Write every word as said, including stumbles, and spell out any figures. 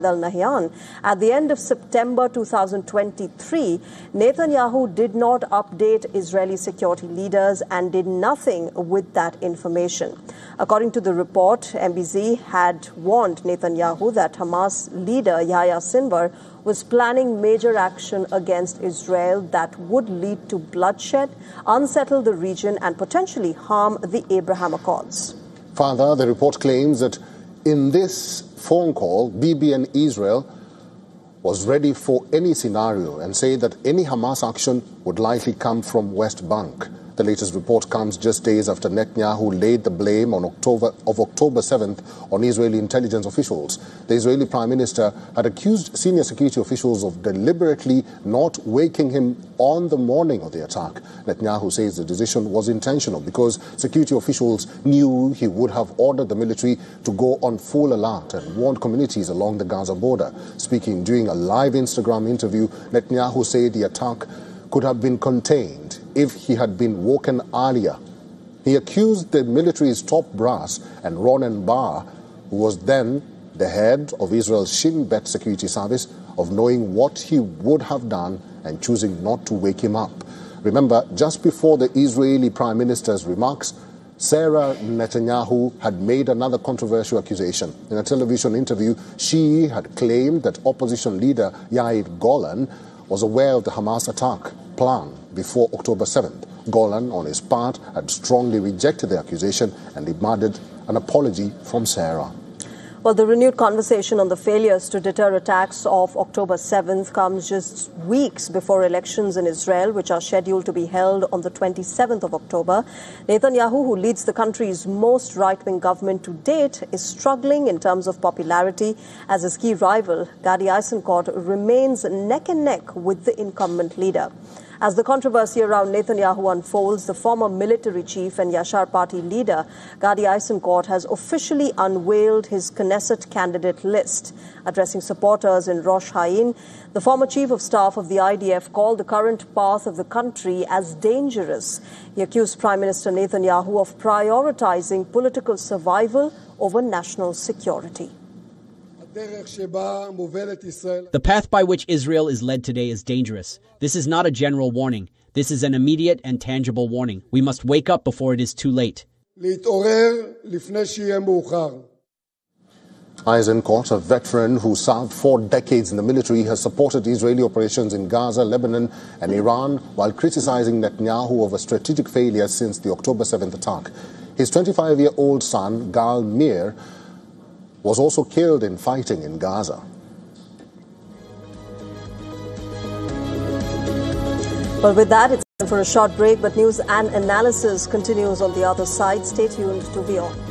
Al-Nahyan. At the end of September two thousand twenty-three, Netanyahu did not update Israeli security leaders and did nothing with that information. According to the report, M B Z had warned Netanyahu that Hamas leader Yahya Sinwar was planning major action against Israel that would lead to bloodshed, unsettle the region and potentially harm the Abraham Accords. Further, the report claims that in this phone call, Bibi and Israel was ready for any scenario and say that any Hamas action would likely come from West Bank. The latest report comes just days after Netanyahu laid the blame on October of October seventh on Israeli intelligence officials. The Israeli Prime Minister had accused senior security officials of deliberately not waking him on the morning of the attack. Netanyahu says the decision was intentional because security officials knew he would have ordered the military to go on full alert and warned communities along the Gaza border. Speaking during a live Instagram interview, Netanyahu said the attack could have been contained if he had been woken earlier. He accused the military's top brass and Ronen Bar, who was then the head of Israel's Shin Bet security service, of knowing what he would have done and choosing not to wake him up. Remember, just before the Israeli Prime Minister's remarks, Sarah Netanyahu had made another controversial accusation. In a television interview, she had claimed that opposition leader Yair Golan was aware of the Hamas attack plan before October seventh. Golan, on his part, had strongly rejected the accusation and demanded an apology from Sarah. Well, the renewed conversation on the failures to deter attacks of October seventh comes just weeks before elections in Israel, which are scheduled to be held on the twenty-seventh of October. Netanyahu, who leads the country's most right-wing government to date, is struggling in terms of popularity as his key rival, Gadi Eisenkot, remains neck and neck with the incumbent leader. As the controversy around Netanyahu unfolds, the former military chief and Yashar party leader, Gadi Eisenkot, has officially unveiled his Knesset candidate list. Addressing supporters in Rosh Hain, the former chief of staff of the I D F called the current path of the country as dangerous. He accused Prime Minister Netanyahu of prioritizing political survival over national security. The path by which Israel is led today is dangerous. This is not a general warning. This is an immediate and tangible warning. We must wake up before it is too late. Eisenkot, a veteran who served four decades in the military, has supported Israeli operations in Gaza, Lebanon and Iran while criticizing Netanyahu of a strategic failure since the October seventh attack. His twenty-five-year-old son, Gal Mir, was also killed in fighting in Gaza. Well, with that, it's time for a short break, but news and analysis continues on the other side. Stay tuned to V O.